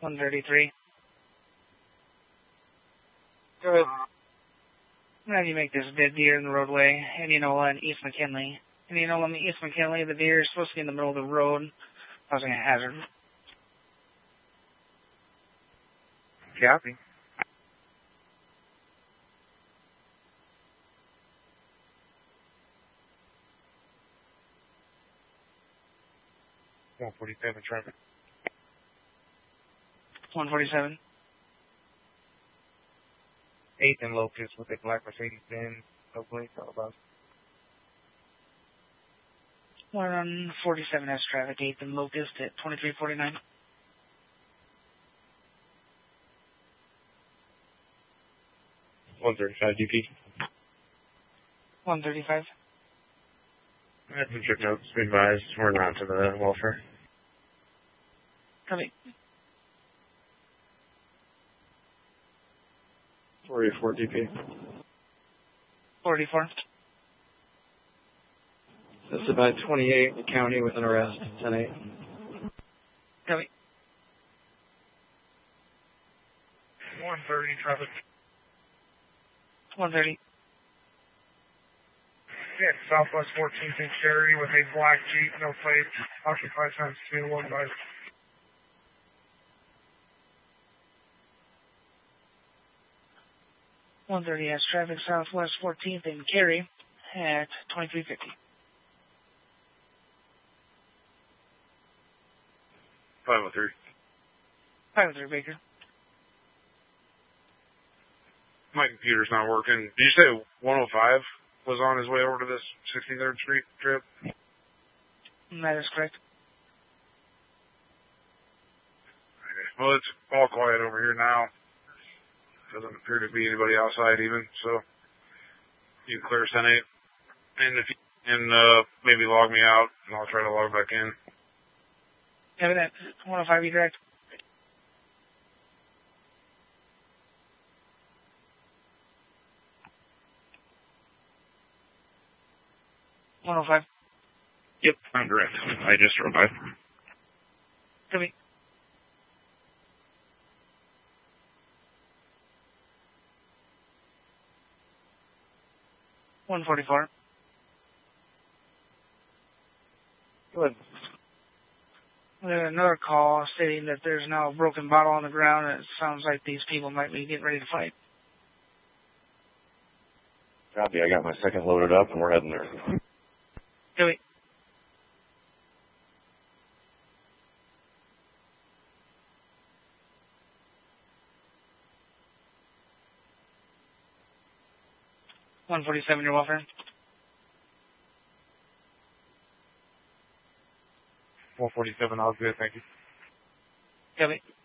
133. Go ahead. Now you make this dead deer in the roadway, and in East McKinley. And in East McKinley, the deer is supposed to be in the middle of the road, causing a hazard. Copy. .47 traffic. 147. 8th and Locust with a black Mercedes-Benz. Hopefully, it's all about. 147 has traffic, 8th and Locust at 2349. .135 DP. 135. I have some trip notes. Be advised, we're not to the welfare. Copy. 44 DP. 44. That's about 28 in the county with an arrest. 10-8. Copy. 130 traffic. 130. Yeah, Southwest 14th and Cherry with a black Jeep, no plates, occupied times 215. 130 has traffic, Southwest 14th and Cary at 2350. 503. 503 Baker. My computer's not working. Did you say 105 was on his way over to this 63rd Street trip? That is correct. Okay. Well, it's all quiet over here now. Doesn't appear to be anybody outside even, so you can clear 10-8. And if you can maybe log me out, and I'll try to log back in. Copy that. 105 you direct. $105. Yep, I'm direct. I just drove by. Copy. $144. Go ahead. There's another call stating that there's now a broken bottle on the ground, and it sounds like these people might be getting ready to fight. Copy. I got my second loaded up, and we're heading there. Copy. $147 your welfare. 147, all good, thank you. Copy.